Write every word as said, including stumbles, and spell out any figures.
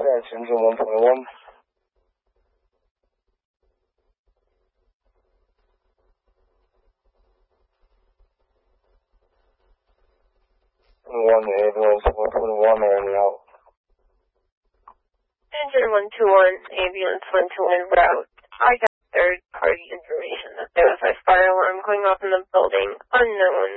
dispatch, engine one twenty-one. One ambulance, one twenty-one, on the out. Engine one two one, ambulance one two one route. I got third party information that there was a fire alarm going off in the building. Unknown.